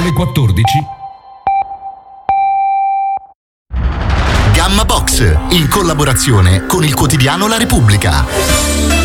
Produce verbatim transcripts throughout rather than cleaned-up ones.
alle quattordici. Gamma Box, in collaborazione con il quotidiano La Repubblica.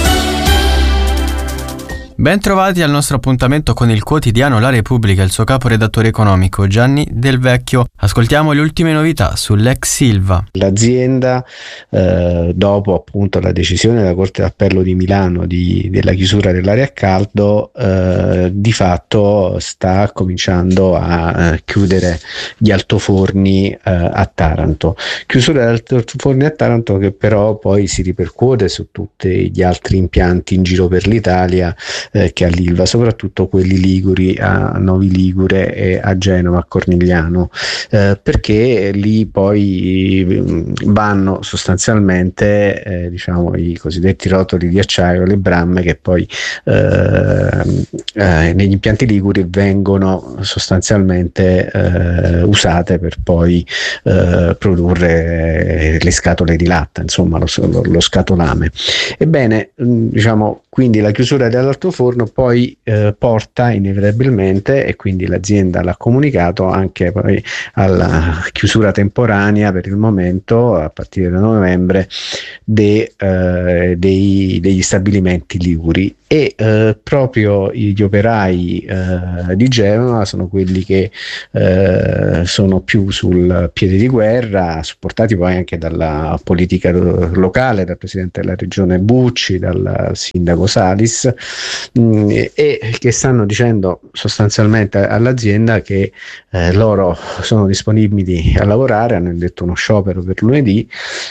Ben trovati al nostro appuntamento con il quotidiano La Repubblica e il suo caporedattore economico Gianni Del Vecchio. Ascoltiamo le ultime novità sull'ex Silva. L'azienda, eh, dopo appunto la decisione della Corte d'Appello di Milano di, della chiusura dell'area a caldo, eh, di fatto sta cominciando a eh, chiudere gli altoforni eh, a Taranto. Chiusura degli altoforni a Taranto che però poi si ripercuote su tutti gli altri impianti in giro per l'Italia, Eh, che all'Ilva, soprattutto quelli liguri a Novi Ligure e a Genova, a Cornigliano, eh, perché lì poi vanno sostanzialmente eh, diciamo i cosiddetti rotoli di acciaio, le bramme che poi eh, eh, negli impianti liguri vengono sostanzialmente eh, usate per poi eh, produrre le scatole di latta, insomma lo, lo, lo scatolame. Ebbene, diciamo, quindi la chiusura dell'altoforno poi eh, porta inevitabilmente, e quindi l'azienda l'ha comunicato, anche poi alla chiusura temporanea per il momento a partire da novembre de, eh, dei, degli stabilimenti liguri, e eh, proprio gli operai eh, di Genova sono quelli che eh, sono più sul piede di guerra, supportati poi anche dalla politica locale, dal presidente della regione Bucci, dal sindaco Salis, mh, e che stanno dicendo sostanzialmente all'azienda che eh, loro sono disponibili a lavorare, hanno detto uno sciopero per lunedì,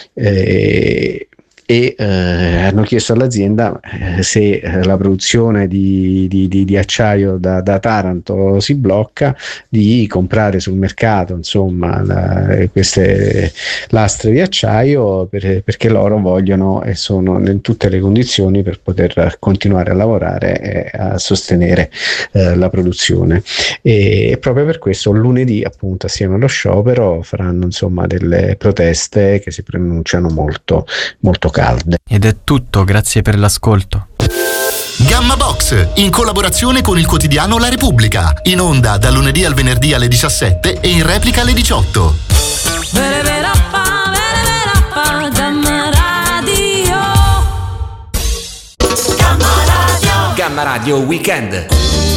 eh, e eh, hanno chiesto all'azienda eh, se eh, la produzione di, di, di, di acciaio da, da Taranto si blocca, di comprare sul mercato insomma la, queste lastre di acciaio per, perché loro vogliono e sono in tutte le condizioni per poter continuare a lavorare e a sostenere eh, la produzione, e proprio per questo lunedì appunto assieme allo sciopero faranno insomma delle proteste che si pronunciano molto molto calde. Ed è tutto, grazie per l'ascolto. Gamma Box, in collaborazione con il quotidiano La Repubblica, in onda dal lunedì al venerdì alle diciassette e in replica alle diciotto. Gamma Radio Weekend.